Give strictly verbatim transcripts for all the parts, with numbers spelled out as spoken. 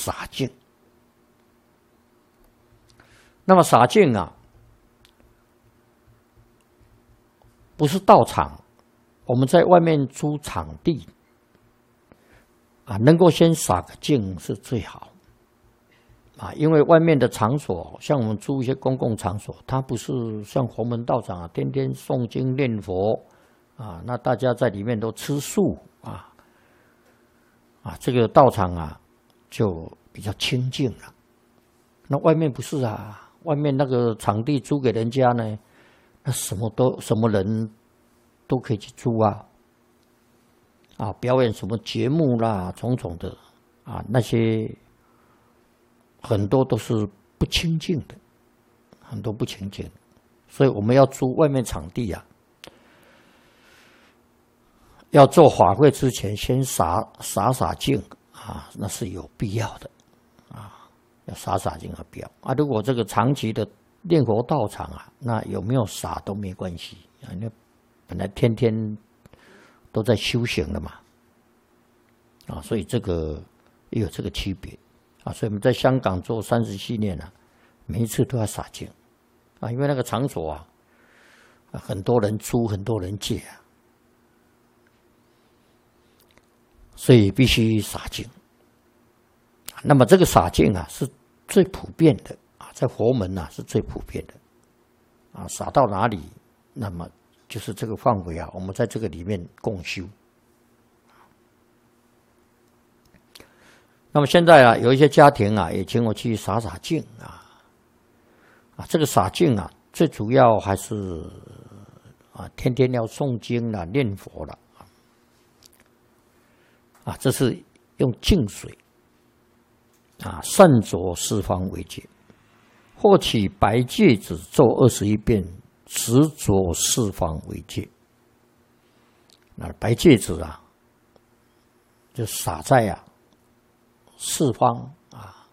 洒净。那么洒净啊，不是道场，我们在外面租场地啊，能够先洒个净是最好啊，因为外面的场所，像我们租一些公共场所，它不是像洪门道场啊，天天诵经念佛啊，那大家在里面都吃素啊，啊，这个道场啊就比较清净了。那外面不是啊。外面那个场地租给人家呢，那什么都什么人都可以去租啊，啊，表演什么节目啦，种种的啊，那些很多都是不清净的，很多不清净，所以我们要租外面场地啊，要做法会之前先洒洒洒净啊，那是有必要的。要洒洒净和标啊！如果这个长期的念佛道场啊，那有没有洒都没关系啊。那本来天天都在修行了嘛，啊，所以这个也有这个区别啊。所以我们在香港做三十七年了、啊，每一次都要洒净啊，因为那个场所啊，很多人租，很多人借啊，所以必须洒净。那么这个洒净啊是最普遍的啊，在佛门啊是最普遍的啊，洒到哪里，那么就是这个范围啊，我们在这个里面共修。那么现在啊，有一些家庭啊，也请我去洒洒净啊，啊，这个洒净啊，最主要还是啊，天天要诵经啦、念佛啦，啊，这是用净水。啊，善着四方为戒，或取白芥子咒二十一遍，执着四方为戒。那白芥子啊，就撒在啊四方啊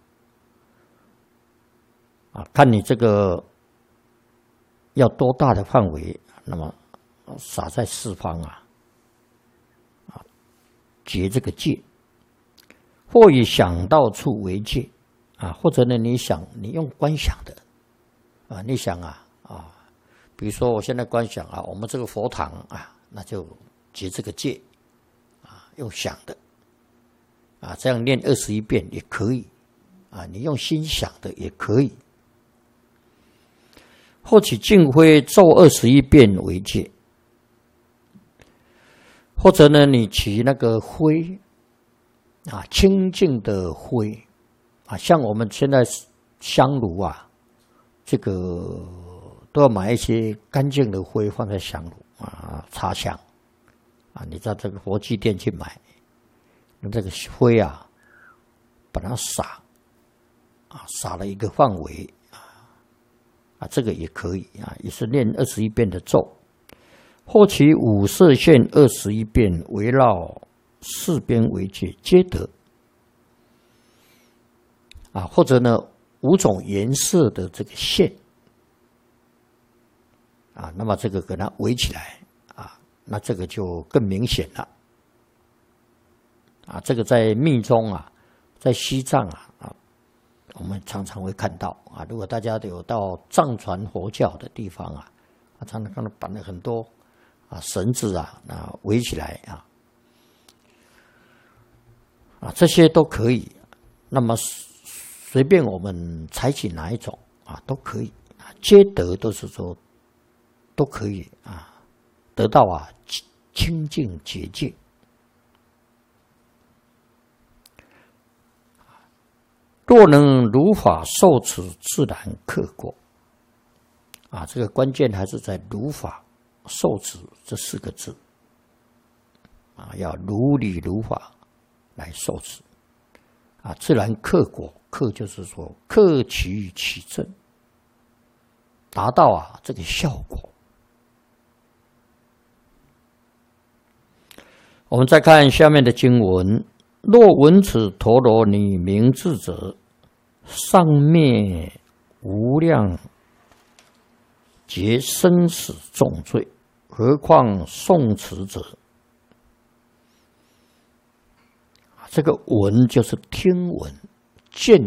啊，看你这个要多大的范围，那么撒在四方啊啊，结这个戒。或以想到处为戒啊，或者呢，你想你用观想的啊，你想啊啊，比如说我现在观想啊，我们这个佛堂啊，那就结这个戒啊，用想的啊，这样念二十一遍也可以啊，你用心想的也可以。或取净灰咒二十一遍为戒，或者呢，你取那个灰。啊，清净的灰啊，像我们现在香炉啊，这个都要买一些干净的灰放在香炉啊，插香啊。你到这个佛具店去买，用这个灰啊，把它撒啊，撒了一个范围啊，啊，这个也可以啊，也是念二十一遍的咒，或取五色线二十一遍，围绕。四边为戒，皆得啊，或者呢五种颜色的这个线啊，那么这个给它围起来啊，那这个就更明显了啊。这个在密宗啊，在西藏啊啊，我们常常会看到啊。如果大家有到藏传佛教的地方啊，啊，常常看到绑了很多啊绳子啊啊围起来啊。啊，这些都可以。那么随便我们采取哪一种啊，都可以啊，皆得都是说都可以啊，得到啊清净洁净。若能如法受持，自然克果。啊，这个关键还是在如法受持这四个字啊，要如理如法。来受持啊，自然克果，克就是说克其其正，达到啊这个效果。我们再看下面的经文：若闻此陀罗尼名字者，上灭无量劫生死重罪，何况诵持者？ 这个闻就是听闻、见